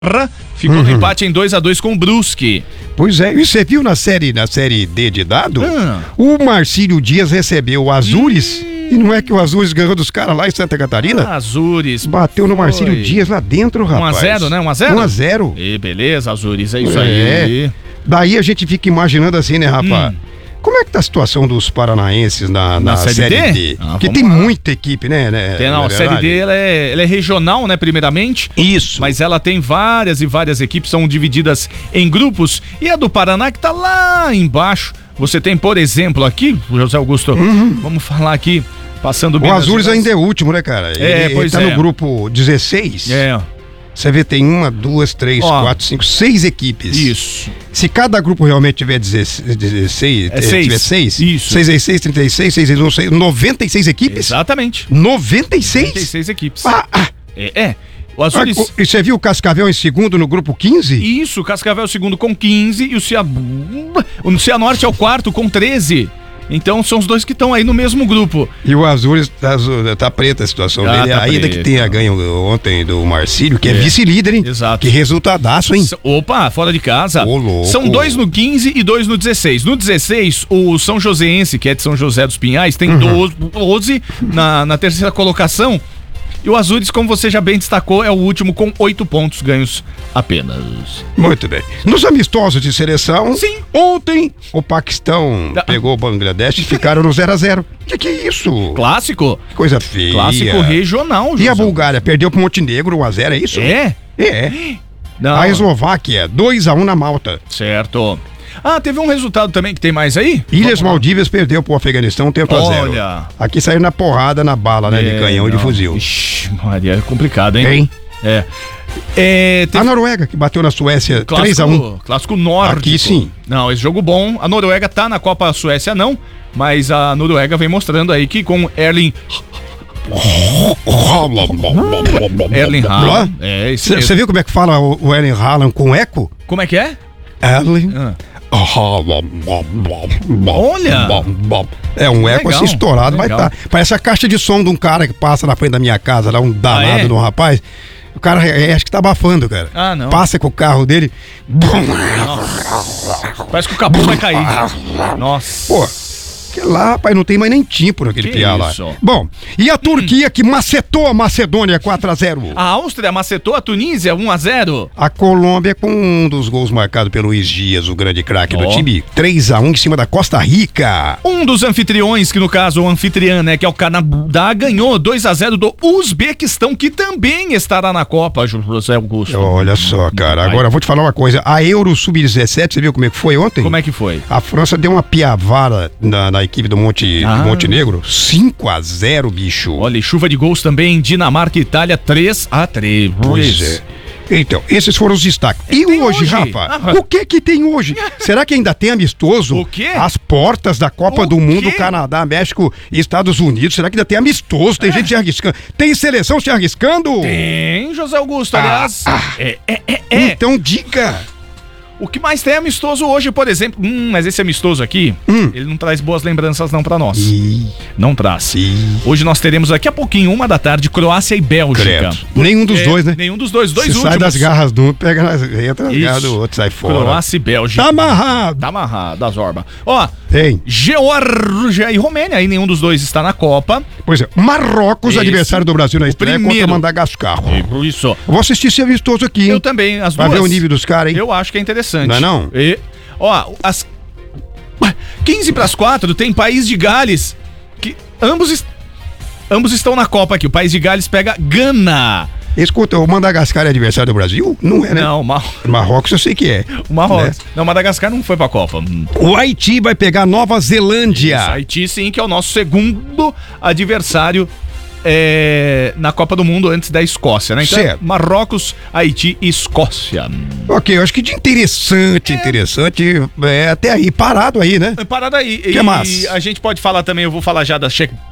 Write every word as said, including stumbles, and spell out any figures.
ficou Uhum. no empate em dois a dois com o Brusque. Pois é, e você viu na série, na série D de dado? Ah. O Marcílio Dias recebeu o Azures, e não é que o Azures ganhou dos caras lá em Santa Catarina? Azures. Bateu no Marcílio Foi. Dias lá dentro, rapaz. um a zero, né? um a zero? um a zero. E beleza, Azures, é isso É. aí. Daí a gente fica imaginando assim, né, rapaz? Hum. Como é que tá a situação dos paranaenses na, na, Na Série Série D? D? Ah, Porque vamos tem lá. muita equipe, né? né Tem, não, na a Série verdade? D ela é, ela é regional, né, primeiramente. Isso. Mas ela tem várias e várias equipes, são divididas em grupos. E a do Paraná que tá lá embaixo. Você tem, por exemplo, aqui, José Augusto, vamos falar aqui, passando bem. O nas Azures cidades. ainda é o último, né, cara? É, ele, pois ele tá é. no grupo dezesseis. É, Você vê, tem uma, duas, três, Ó. quatro, cinco, seis equipes. isso. Se cada grupo realmente tiver dezesseis, dezesseis, É eh, seis. tiver seis, Isso. seis vezes seis, trinta e seis, seis vezes um, seis, noventa e seis equipes? Exatamente. noventa e seis? noventa e seis equipes. Ah, ah. É, é. O Ah, Azures... o- E você viu o Cascavel em segundo no grupo quinze? Isso, o Cascavel é o segundo com quinze e o Cia... o Cianorte é o quarto com treze. Então são os dois que estão aí no mesmo grupo. E o Azures tá, azul- tá preta a situação Ah, dele. tá Ainda preta. que tenha ganho ontem do Marcílio, que é, É. vice-líder, hein? Exato. Que resultadaço, hein? S- Opa, fora de casa. Ô, louco. São dois no quinze e dois no dezesseis. No dezesseis, o São Joséense, que é de São José dos Pinhais, tem Uhum. doze na, na terceira colocação. E o Azures, como você já bem destacou, é o último com oito pontos ganhos apenas. Muito bem. Nos amistosos de seleção, Sim. ontem o Paquistão Ah. pegou o Bangladesh e ficaram no zero a zero. Que que é isso? Clássico. Que coisa feia. Clássico regional, E a José. Bulgária perdeu pro Montenegro um a zero, é isso? É? É. Não. A Eslováquia, dois a um na Malta. Certo. Ah, teve um resultado também que tem mais aí? Ilhas Vamos lá. Maldivas perdeu pro Afeganistão um tempo a zero. Olha. Aqui saiu na porrada, na bala, né? É, de canhão e de não. fuzil. Ixi, Maria, é complicado, hein? Hein? É. É, teve A Noruega, que bateu na Suécia três a um. Clássico, clássico nórdico. Aqui sim. Não, esse jogo bom. A Noruega tá na Copa, a Suécia não. Mas a Noruega vem mostrando aí que com Erling Erling Haaland. É, isso mesmo. Você viu como é que fala o, o Erling Haaland com eco? Como é que é? Erling. Ah. Olha! É um eco Legal, assim estourado, legal. vai estar. Parece a caixa de som de um cara que passa na frente da minha casa, lá, um danado Ah, é? de um rapaz. O cara é, acho que tá abafando, cara. Ah, não. Passa com o carro dele. Parece que o capô vai cair. Nossa. Pô, que lá, rapaz, não tem mais nem timpo naquele Que piá lá. isso? Bom, e a Turquia que macetou a Macedônia quatro a zero. A Áustria macetou a Tunísia um a zero. A Colômbia com um dos gols marcados pelo Luiz Dias, o grande craque do Ó. time, três a um em cima da Costa Rica. Um dos anfitriões, que no caso o anfitriã, né, que é o Canadá, ganhou dois a zero do Uzbequistão, que também estará na Copa, José Augusto. Olha só, cara. Vai. Agora eu vou te falar uma coisa. A Euro sub dezessete, você viu como é que foi ontem? Como é que foi? A França deu uma piavara na, na equipe do, Monte, Ah. do Montenegro. cinco a zero, bicho. Olha, e chuva de gols também, Dinamarca e Itália, três a três. Pois é. Então, esses foram os destaques. E Tem hoje, hoje? Rafa? Ah. O que que tem hoje? Será que ainda tem amistoso? O quê? As portas da Copa O do Mundo, quê? Canadá, México e Estados Unidos. Será que ainda tem amistoso? Tem gente se arriscando. Tem seleção se arriscando? Tem, José Augusto, aliás. É, é, é, é. Então diga. O que mais tem é amistoso hoje, por exemplo. Hum, mas esse amistoso aqui, Hum. ele não traz boas lembranças não pra nós. Ih, Não traz. ih. Hoje nós teremos daqui a pouquinho, uma da tarde, Croácia e Bélgica. Credo. Nenhum dos É, dois, né? Nenhum dos dois. Dois Você últimos. sai das garras de um, pega nas, entra nas Isso. garras do outro, sai fora. Croácia e Bélgica. Tá amarrado. Tá amarrado, da Zorba. Ó, Tem. Geórgia e Romênia, aí nenhum dos dois está na Copa. Pois é, Marrocos, Esse, adversário do Brasil na estreia primeiro. contra Madagascar. E isso. Eu vou assistir esse amistoso aqui, hein? Eu também, as Pra duas. ver o nível dos caras, hein? Eu acho que é interessante. Não é não? E, ó, as quinze para as quatro tem País de Gales, que ambos, est- ambos estão na Copa aqui. O País de Gales pega Gana. Escuta, o Madagascar é adversário do Brasil? Não é, né? Não, Mar Marrocos eu sei que é. o Marrocos. Né? Não, Madagascar não foi pra Copa. Hum. O Haiti vai pegar Nova Zelândia. Haiti, sim, que é o nosso segundo adversário é, na Copa do Mundo antes da Escócia, né? Então, Certo. Marrocos, Haiti e Escócia. Ok, eu acho que de interessante, interessante, é até aí, parado aí, né? Parada aí. Que e mais? a gente pode falar também, eu vou falar já da Che